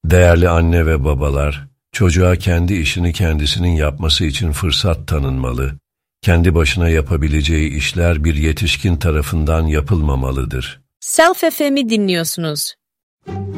Değerli anne ve babalar, çocuğa kendi işini kendisinin yapması için fırsat tanınmalı, kendi başına yapabileceği işler bir yetişkin tarafından yapılmamalıdır. Self FM'i dinliyorsunuz.